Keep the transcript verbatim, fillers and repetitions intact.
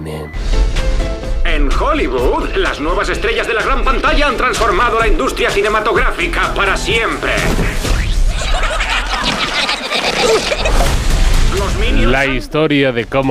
cine. En Hollywood, las nuevas estrellas de la gran pantalla han transformado la industria cinematográfica para siempre. Los Minions La historia de cómo